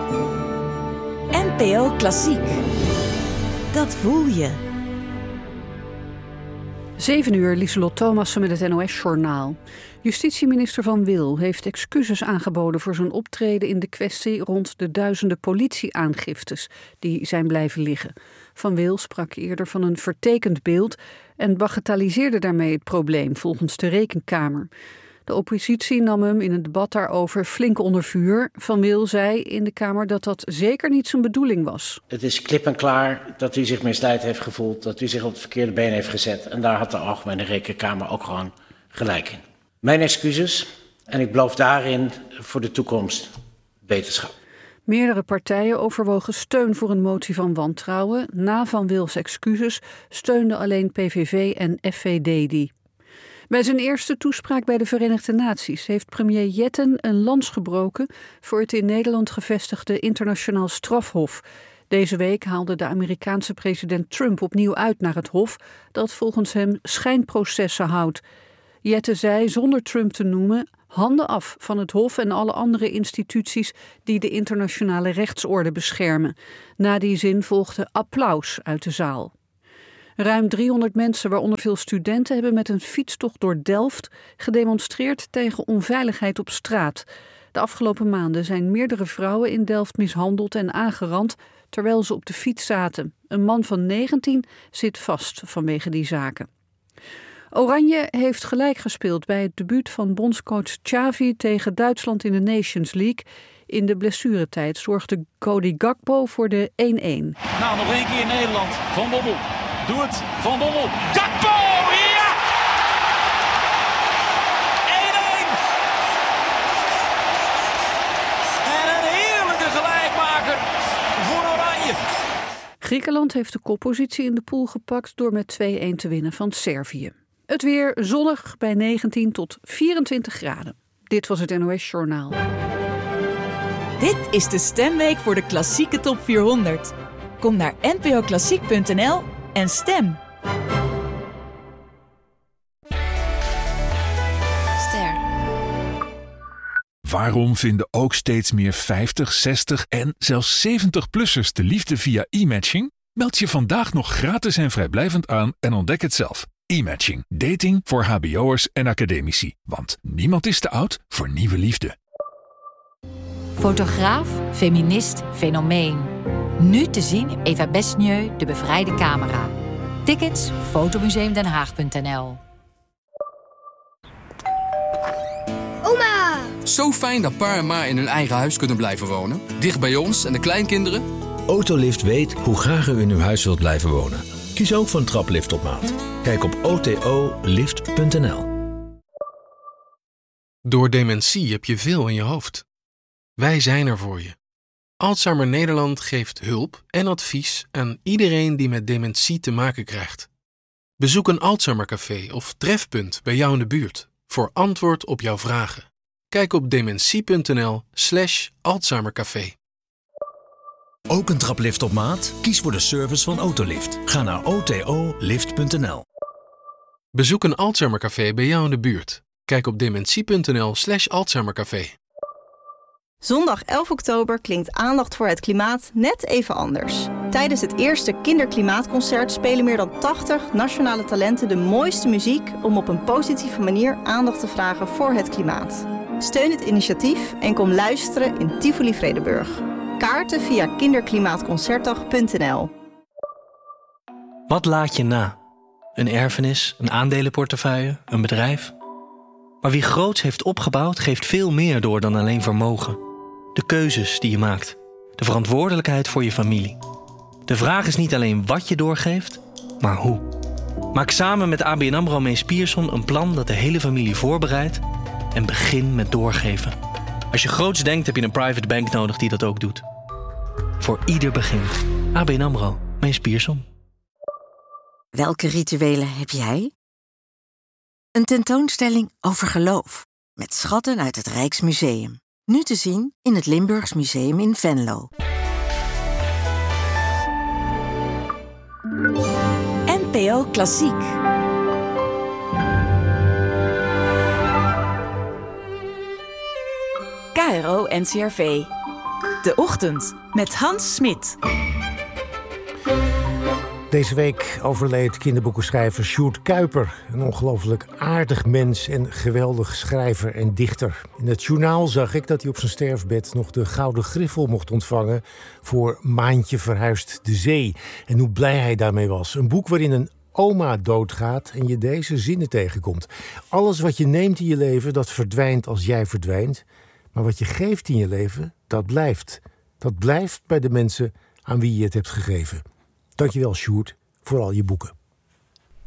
NPO Klassiek. Dat voel je. 7 uur, Lieselot Thomassen met het NOS-journaal. Justitieminister Van Wil heeft excuses aangeboden voor zijn optreden in de kwestie rond de duizenden politieaangiftes die zijn blijven liggen. Van Wil sprak eerder van een vertekend beeld en bagatelliseerde daarmee het probleem, volgens de Rekenkamer. De oppositie nam hem in het debat daarover flink onder vuur. Van Wil zei in de Kamer dat dat zeker niet zijn bedoeling was. Het is klip en klaar dat u zich misleid heeft gevoeld, dat u zich op het verkeerde been heeft gezet. En daar had de Algemene Rekenkamer ook gewoon gelijk in. Mijn excuses en ik beloof daarin voor de toekomst beterschap. Meerdere partijen overwogen steun voor een motie van wantrouwen. Na Van Wils excuses steunden alleen PVV en FVD die. Bij zijn eerste toespraak bij de Verenigde Naties heeft premier Jetten een lans gebroken voor het in Nederland gevestigde internationaal strafhof. Deze week haalde de Amerikaanse president Trump opnieuw uit naar het hof dat volgens hem schijnprocessen houdt. Jetten zei zonder Trump te noemen: handen af van het hof en alle andere instituties die de internationale rechtsorde beschermen. Na die zin volgde applaus uit de zaal. Ruim 300 mensen, waaronder veel studenten, hebben met een fietstocht door Delft gedemonstreerd tegen onveiligheid op straat. De afgelopen maanden zijn meerdere vrouwen in Delft mishandeld en aangerand terwijl ze op de fiets zaten. Een man van 19 zit vast vanwege die zaken. Oranje heeft gelijk gespeeld bij het debuut van bondscoach Xavi tegen Duitsland in de Nations League. In de blessuretijd zorgde Cody Gakpo voor de 1-1. Nou, nog één keer Nederland. Van Bommel. Doe het. Van Bommel. Gakpo! Ja! 1-1! En een heerlijke gelijkmaker voor Oranje. Griekenland heeft de koppositie in de pool gepakt door met 2-1 te winnen van Servië. Het weer zonnig bij 19 tot 24 graden. Dit was het NOS Journaal. Dit is de stemweek voor de klassieke top 400. Kom naar npoklassiek.nl en stem. Ster. Waarom vinden ook steeds meer 50, 60 en zelfs 70-plussers de liefde via e-matching? Meld je vandaag nog gratis en vrijblijvend aan en ontdek het zelf. E-matching. Dating voor hbo'ers en academici. Want niemand is te oud voor nieuwe liefde. Fotograaf, feminist, fenomeen. Nu te zien Eva Besnieu, De Bevrijde Camera. Tickets fotomuseumdenhaag.nl. Oma! Zo fijn dat pa en ma in hun eigen huis kunnen blijven wonen. Dicht bij ons en de kleinkinderen. Autolift weet hoe graag u in uw huis wilt blijven wonen. Kies ook voor een traplift op maat. Kijk op otolift.nl. Door dementie heb je veel in je hoofd. Wij zijn er voor je. Alzheimer Nederland geeft hulp en advies aan iedereen die met dementie te maken krijgt. Bezoek een Alzheimercafé of trefpunt bij jou in de buurt voor antwoord op jouw vragen. Kijk op dementie.nl/Alzheimercafé. Ook een traplift op maat? Kies voor de service van Autolift. Ga naar otolift.nl. Bezoek een Alzheimercafé bij jou in de buurt. Kijk op dementie.nl/Alzheimercafé. Zondag 11 oktober klinkt aandacht voor het klimaat net even anders. Tijdens het eerste Kinderklimaatconcert spelen meer dan 80 nationale talenten de mooiste muziek om op een positieve manier aandacht te vragen voor het klimaat. Steun het initiatief en kom luisteren in Tivoli Vredenburg. Kaarten via kinderklimaatconcertdag.nl. Wat laat je na? Een erfenis, een aandelenportefeuille, een bedrijf? Maar wie groots heeft opgebouwd, geeft veel meer door dan alleen vermogen. De keuzes die je maakt. De verantwoordelijkheid voor je familie. De vraag is niet alleen wat je doorgeeft, maar hoe. Maak samen met ABN AMRO Mees Pierson een plan dat de hele familie voorbereidt en begin met doorgeven. Als je groots denkt, heb je een private bank nodig die dat ook doet. Voor ieder begin. ABN AMRO Mees Pierson. Welke rituelen heb jij? Een tentoonstelling over geloof. Met schatten uit het Rijksmuseum. Nu te zien in het Limburgs Museum in Venlo. NPO Klassiek. KRO NCRV. De Ochtend met Hans Smit. Deze week overleed kinderboekenschrijver Sjoerd Kuiper. Een ongelooflijk aardig mens en geweldig schrijver en dichter. In het journaal zag ik dat hij op zijn sterfbed nog de Gouden Griffel mocht ontvangen voor Maantje verhuist de zee. En hoe blij hij daarmee was. Een boek waarin een oma doodgaat en je deze zinnen tegenkomt. Alles wat je neemt in je leven, dat verdwijnt als jij verdwijnt. Maar wat je geeft in je leven, dat blijft. Dat blijft bij de mensen aan wie je het hebt gegeven. Dankjewel, Sjoerd, voor al je boeken.